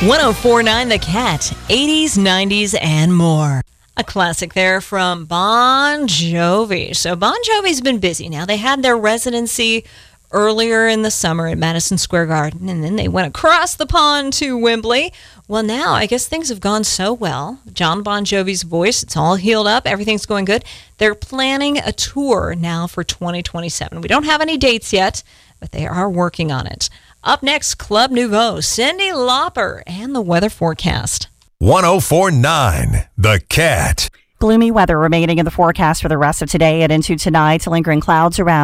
1049 The Cat, 80s, 90s, and more. A classic there from Bon Jovi. So Bon Jovi's been busy now. They had their residency earlier in the summer at Madison Square Garden, and then they went across the pond to Wembley. Well, now I guess things have gone so well. John Bon Jovi's voice, it's all healed up. Everything's going good. They're planning a tour now for 2027. We don't have any dates yet, but they are working on it. Up next, Club Nouveau, Cyndi Lauper, and the weather forecast. 1049 The Cat. Gloomy weather remaining in the forecast for the rest of today and into tonight. Lingering clouds around.